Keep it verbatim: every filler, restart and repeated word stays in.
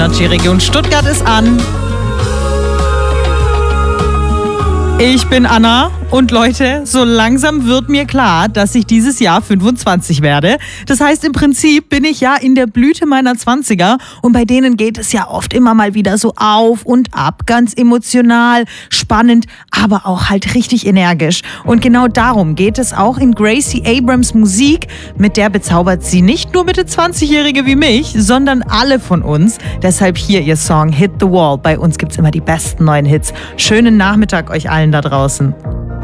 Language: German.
Energy Region Stuttgart ist an. Ich bin Anna und Leute, so langsam wird mir klar, dass ich dieses Jahr fünfundzwanzig werde. Das heißt, im Prinzip bin ich ja in der Blüte meiner Zwanziger und bei denen geht es ja oft immer mal wieder so auf und ab, ganz emotional, spannend, aber auch halt richtig energisch. Und genau darum geht es auch in Gracie Abrams Musik. Mit der bezaubert sie nicht nur Mitte zwanzigjährige wie mich, sondern alle von uns. Deshalb hier ihr Song Hit the Wall. Bei uns gibt's immer die besten neuen Hits. Schönen Nachmittag euch allen da draußen.